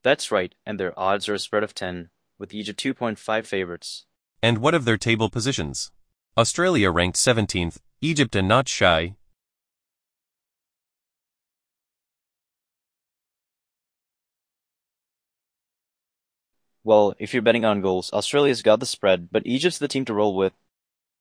That's right, and their odds are a spread of 10, with Egypt 2.5 favorites. And what of their table positions? Australia ranked 17th, Egypt a notch shy. Well, if you're betting on goals, Australia's got the spread, but Egypt's the team to roll with.